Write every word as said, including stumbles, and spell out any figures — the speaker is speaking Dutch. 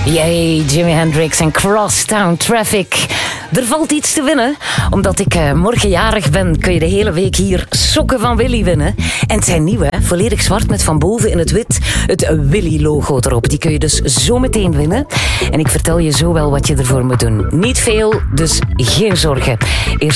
Yay, Jimi Hendrix en Crosstown Traffic. Er valt iets te winnen. Omdat ik uh, morgen jarig ben, kun je de hele week hier sokken van Willy winnen. En het zijn nieuwe, hè? Volledig zwart met van boven in het wit het Willy-logo erop. Die kun je dus zo meteen winnen. En ik vertel je zo wel wat je ervoor moet doen. Niet veel, dus geen zorgen. Eerst